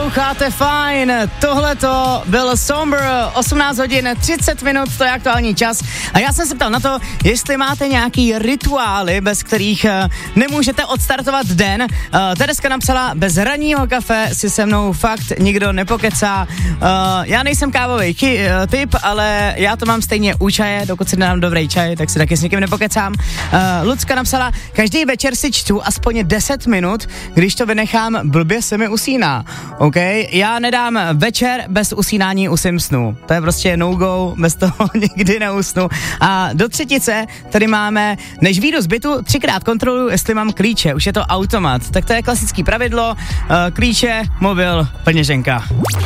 Posloucháte fajn, tohleto byl Somber, 18 hodin 30 minut, to je aktuální čas. A já jsem se ptal na to, jestli máte nějaký rituály, bez kterých nemůžete odstartovat den. Tereska napsala, bez ranního kafe si se mnou fakt nikdo nepokecá. Já nejsem kávový typ, ale já to mám stejně u čaje, dokud si dám dobrý čaj, tak si taky s nikým nepokecám. Lucka napsala, každý večer si čtu aspoň 10 minut, když to vynechám, blbě se mi usíná. OK, já nedám večer bez usínání, usím snu. To je prostě no-go, bez toho nikdy neusnu. A do třetice tady máme, než vyjdu z bytu, 3krát kontroluju, jestli mám klíče, už je to automat. Tak to je klasický pravidlo, klíče, mobil, peněženka.